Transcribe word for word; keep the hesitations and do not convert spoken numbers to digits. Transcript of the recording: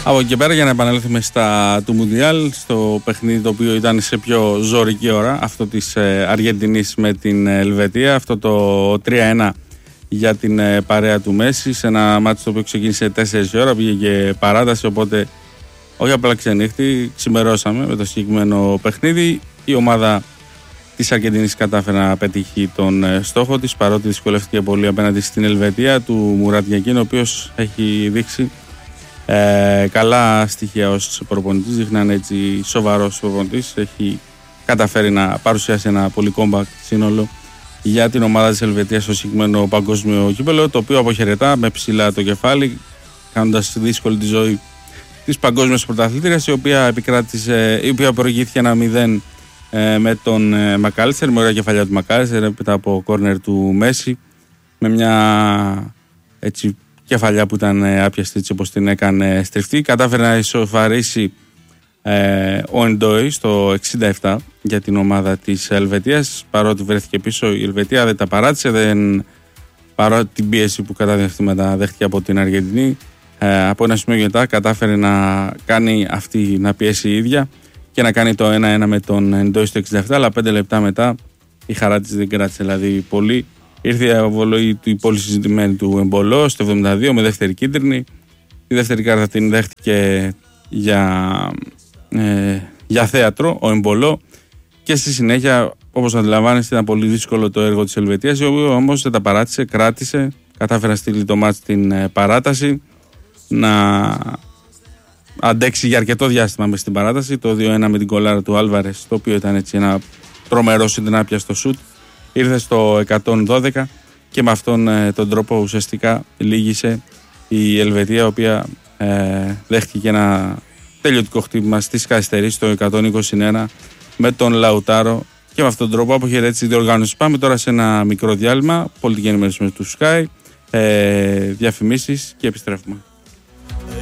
Από εκεί πέρα, για να επανέλθουμε στα του Μουντιάλ, στο παιχνίδι το οποίο ήταν σε πιο ζωρική ώρα, αυτό της ε, Αργεντινής με την Ελβετία, αυτό το τρία ένα για την ε, παρέα του Μέση, σε ένα μάτι το οποίο ξεκίνησε τέσσερις η ώρα, πήγε και παράταση, οπότε όχι απλά ξενύχτη, ξημερώσαμε με το συγκεκριμένο παιχνίδι. Η ομάδα της Αργεντινής κατάφερε να πετύχει τον ε, στόχο της, παρότι δυσκολεύτηκε πολύ απέναντι στην Ελβετία του Μουράτ Γιακίν, ο οποίος έχει δείξει Ε, καλά στοιχεία ως προπονητής, δείχνει έτσι σοβαρός προπονητής, έχει καταφέρει να παρουσιάσει ένα πολύ compact σύνολο για την ομάδα της Ελβετίας στο συγκεκριμένο παγκόσμιο κύπελλο, το οποίο αποχαιρετά με ψηλά το κεφάλι, κάνοντας δύσκολη τη ζωή της παγκόσμιας πρωταθλήτριας, η οποία επικράτησε, η οποία προηγήθηκε ένα μηδέν ε, με τον ε, Μακάλιστερ, με ωραία κεφαλιά του Μακάλιστερ έπειτα από κόρνερ του Μέση, με μια έτσι κεφαλιά που ήταν άπιαστη έτσι όπως την έκανε στριφτή. Κατάφερε να ισοφαρίσει ε, ο Εντόι στο εξήντα επτά για την ομάδα της Ελβετίας, παρότι βρέθηκε πίσω. Η Ελβετία δεν τα παράτησε, δεν, παρότι την πίεση που κατά διαστήματα δέχτηκε από την Αργεντινή, ε, από ένα σημείο μετά κατάφερε να κάνει αυτή να πιέσει η ίδια και να κάνει το ένα ένα με τον Εντόι στο εξήντα επτά, αλλά πέντε λεπτά μετά η χαρά της δεν κράτησε δηλαδή πολύ. Ήρθε η αποβολή του πολύ συζητημένη του Εμπολό στο εβδομήντα δύο με δεύτερη κίτρινη. Η δεύτερη κάρτα την δέχτηκε για, ε, για θέατρο ο Εμπολό, και στη συνέχεια, όπως αντιλαμβάνεστε, ήταν πολύ δύσκολο το έργο της Ελβετίας, η οποία όμως δεν τα παράτησε, κράτησε, κατάφερε να στείλει το μάτς στην ε, παράταση, να αντέξει για αρκετό διάστημα μες στην παράταση. Το δύο ένα με την κολάρα του Άλβαρες, το οποίο ήταν έτσι ένα τρομερό συντενάπιαστο σουτ, ήρθε στο εκατόν δώδεκα και με αυτόν ε, τον τρόπο ουσιαστικά λύγησε η Ελβετία, η οποία ε, δέχτηκε ένα τελειωτικό χτύπημα στις καθυστερήσεις στο εκατόν είκοσι ένα με τον Λαουτάρο, και με αυτόν τον τρόπο αποχαιρέτησε τη διοργάνωση. Πάμε τώρα σε ένα μικρό διάλειμμα, πολιτική ενημέρωση του Sky, ε, διαφημίσεις και επιστρέφουμε.